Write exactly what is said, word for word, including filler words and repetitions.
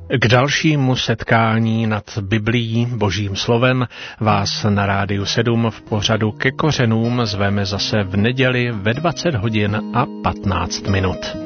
K dalšímu setkání nad Biblií, Božím slovem, vás na Rádiu sedm v pořadu Ke kořenům zveme zase v neděli ve dvacet hodin a patnáct minut.